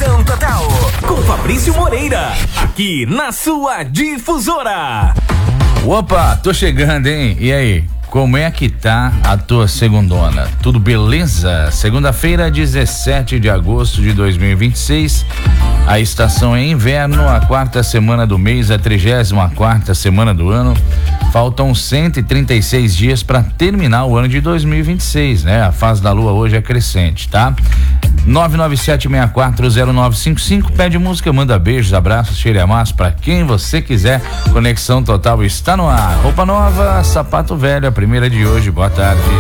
Conexão Total com Fabrício Moreira, aqui na sua Difusora. Opa, tô chegando, hein? E aí? Como é que tá a tua segundona? Tudo beleza? Segunda-feira, 17 de agosto de 2026. A estação é inverno, a quarta semana do mês, a 34ª semana do ano. Faltam 136 dias para terminar o ano de 2026, né? A fase da lua hoje é crescente, tá? 997640955, pede música, manda beijos, abraços, cheiro e amasso pra quem você quiser. Conexão Total está no ar. Roupa nova, sapato velho, a primeira de hoje. Boa tarde.